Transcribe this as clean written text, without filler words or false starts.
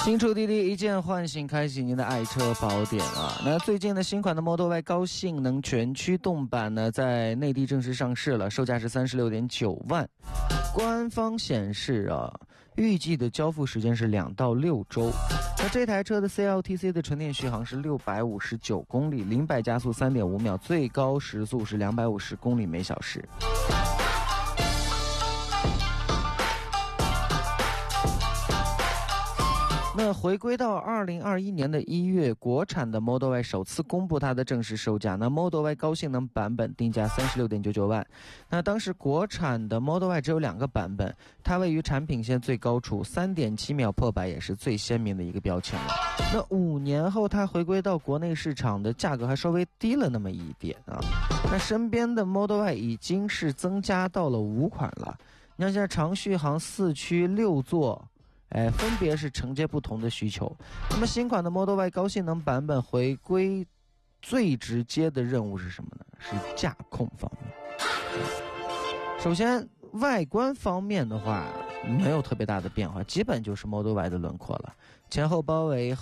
新出滴滴，一键唤醒，开启您的爱车宝典啊！那最近的新款的 Model Y 高性能全驱动版呢，在内地正式上市了，售价是36.9万。官方显示啊，预计的交付时间是2到6周。那这台车的 CLTC 的纯电续航是659公里，0-100加速3.5秒，最高时速是250公里每小时。那回归到2021年的1月，国产的 Model Y 首次公布它的正式售价。那 Model Y 高性能版本定价36.99万。那当时国产的 Model Y 只有2个版本，它位于产品线最高处，3.7秒破百也是最鲜明的一个标签了。那5年后，它回归到国内市场的价格还稍微低了那么一点啊。那身边的 Model Y 已经是增加到了5款了。你看现在长续航4驱6座。分别是承接不同的需求。那么新款的 Model Y 高性能版本回归最直接的任务是什么呢？是驾控方面。首先外观方面的话没有特别大的变化，基本就是 Model Y 的轮廓了，前后包围